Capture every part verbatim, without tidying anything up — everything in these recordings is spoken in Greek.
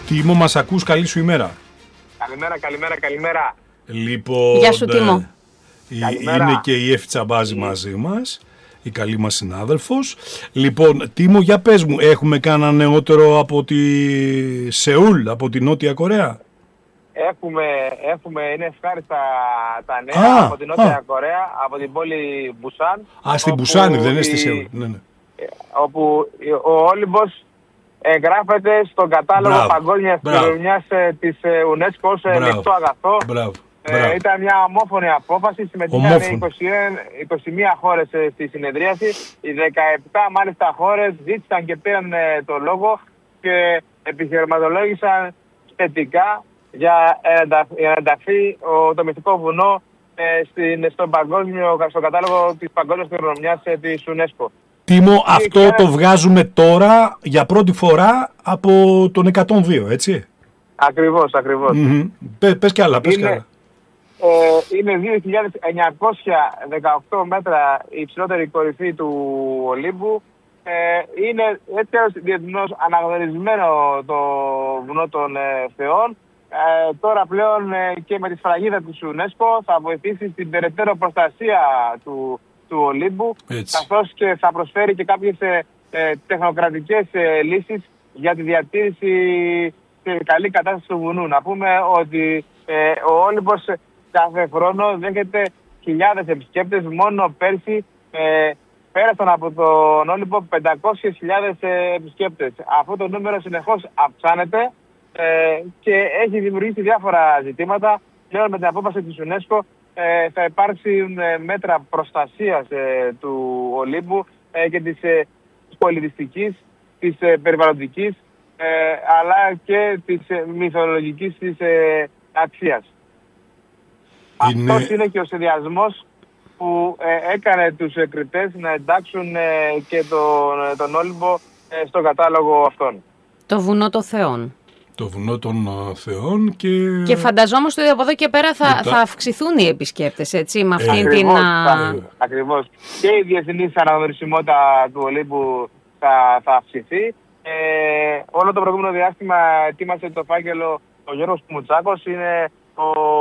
Τίμο, μας ακούς? Καλή σου ημέρα. Καλημέρα, καλημέρα, καλημέρα. Λοιπόν, Γεια σου, Τίμο. Είναι και η Εύη Τσαμπάζη mm. μαζί μας, η καλή μας συνάδελφος. Λοιπόν, Τίμο, για πες μου, έχουμε κάνα νεότερο από τη Σεούλ, από τη Νότια Κορέα? Έχουμε, έχουμε είναι ευχάριστα τα νέα α, από την Νότια α. Κορέα, από την πόλη Μπουσάν. Α, στην Μπουσάνη, δεν είναι στη Σεούλ. Ναι, ναι. Όπου ο Όλυμπος εγγράφεται στον κατάλογο παγκόσμιας κληρονομιάς της UNESCO ως λεπτό αγαθό. Μπράβο. Ε, ήταν μια ομόφωνη απόφαση, συμμετείχαν είκοσι μία χώρες στη συνεδρίαση. Οι δεκαεπτά μάλιστα χώρες ζήτησαν και πήραν το λόγο και επιχειρηματολόγησαν θετικά για να ενταχθεί το μυστικό βουνό στην, στον, παγκόσμιο, στον κατάλογο της παγκόσμιας κληρονομιάς της UNESCO. Τίμο, αυτό και... το βγάζουμε τώρα για πρώτη φορά από τον εκατόν δύο, έτσι? Ακριβώς, ακριβώς. Mm-hmm. Πες, πες κι άλλα, πες είναι, κι άλλα. Ε, είναι δύο χιλιάδες εννιακόσια δεκαοκτώ μέτρα η υψηλότερη κορυφή του Ολύμπου. Ε, είναι έτσι διεθνώς αναγνωρισμένο το βουνό των ε, Θεών. Ε, τώρα πλέον ε, και με τη σφραγίδα του UNESCO θα βοηθήσει στην περαιτέρω προστασία του, του Ολύμπου, καθώς και θα προσφέρει και κάποιες ε, ε, τεχνοκρατικές ε, λύσεις για τη διατήρηση σε καλή κατάσταση του βουνού. Να πούμε ότι ε, ο Όλυμπος κάθε χρόνο δέχεται χιλιάδες επισκέπτες. Μόνο πέρσι ε, πέρασαν από τον Όλυμπο πεντακόσιες χιλιάδες ε, επισκέπτες. Αυτό το νούμερο συνεχώς αυξάνεται ε, και έχει δημιουργήσει διάφορα ζητήματα. Πλέον με την απόφαση της UNESCO ε, θα υπάρξουν ε, μέτρα προστασίας ε, του Ολύμπου ε, και της ε, πολιτιστικής, της ε, περιβαλλοντικής ε, αλλά και της ε, μυθολογικής της ε, αξίας. Είναι... Αυτός είναι και ο συνδυασμός που ε, έκανε τους ε, κριτές να εντάξουν ε, και τον, ε, τον Όλυμπο ε, στον κατάλογο αυτόν. Το βουνό των Θεών. Το βουνό των uh, Θεών και... Και φανταζόμαστε ότι από εδώ και πέρα θα, Μετά... θα αυξηθούν οι επισκέπτες, έτσι, με αυτήν ακριβώς, την... Θα, ακριβώς. Και η διεθνής αναγνωρισιμότητα του Ολύμπου θα, θα αυξηθεί. Ε, όλο το προηγούμενο διάστημα ετοίμασε το φάκελο ο Γιώργος Μουτσάκος, είναι ο...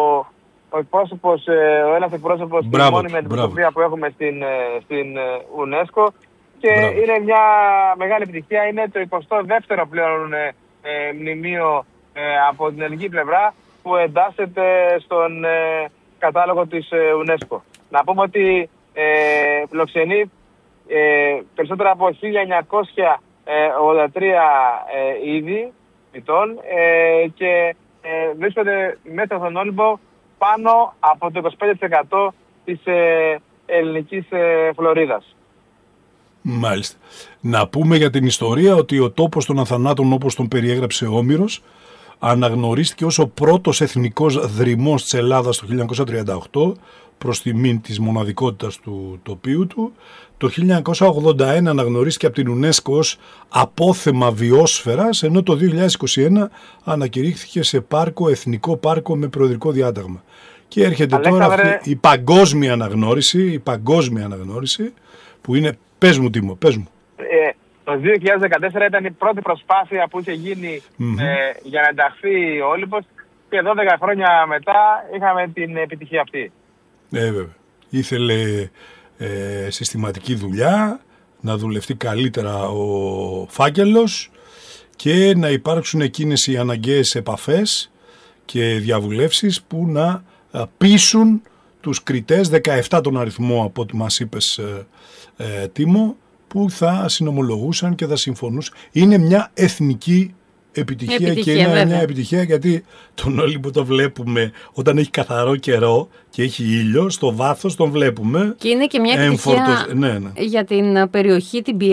ο εκπρόσωπος, ο ένας εκπρόσωπος της μόνιμη αντιπροσωπεία που έχουμε στην, στην UNESCO και μπράβο. Είναι μια μεγάλη επιτυχία. Είναι το εικοστό δεύτερο πλέον ε, ε, μνημείο ε, από την ελληνική πλευρά που εντάσσεται στον ε, κατάλογο της ε, UNESCO. Να πούμε ότι ε, φιλοξενεί ε, περισσότερα από χίλια εννιακόσια ογδόντα τρία ε, είδη φυτών ε, και ε, βρίσκονται μέσα στον Όλυμπο πάνω από το είκοσι πέντε τοις εκατό της ε, ελληνικής ε, φλωρίδας. Μάλιστα. Να πούμε για την ιστορία ότι ο τόπος των Αθανάτων, όπως τον περιέγραψε ο Όμηρος, αναγνωρίστηκε ως ο πρώτος εθνικός δρυμός της Ελλάδας το χίλια εννιακόσια τριάντα οκτώ προς τιμήν της μοναδικότητας του τοπίου του. Το χίλια εννιακόσια ογδόντα ένα αναγνωρίστηκε από την UNESCO ως απόθεμα βιόσφαιρας, ενώ το δύο χιλιάδες είκοσι ένα ανακηρύχθηκε σε πάρκο, εθνικό πάρκο με προεδρικό διάταγμα. Και έρχεται Αλέξανδρε... τώρα αυτή η παγκόσμια αναγνώριση, η παγκόσμια αναγνώριση που είναι, πες μου Τίμο, πες μου. Ε, το δύο χιλιάδες δεκατέσσερα ήταν η πρώτη προσπάθεια που είχε γίνει mm-hmm. ε, για να ενταχθεί ο Όλυμπος και δώδεκα χρόνια μετά είχαμε την επιτυχία αυτή. Ε, βέβαια. Ήθελε ε, συστηματική δουλειά, να δουλευτεί καλύτερα ο φάκελος και να υπάρξουν εκείνες οι αναγκαίες επαφές και διαβουλεύσεις που να πείσουν τους κριτές, δεκαεπτά τον αριθμό από ό,τι μας είπες ε, ε, Τίμο, που θα συνομολογούσαν και θα συμφωνούσαν. Είναι μια εθνική επιτυχία, επιτυχία και είναι βέβαια. Μια επιτυχία γιατί τον Όλυμπο το βλέπουμε όταν έχει καθαρό καιρό και έχει ήλιο, στο βάθος τον βλέπουμε. Και είναι και μια επιτυχία ναι, ναι. για την περιοχή, την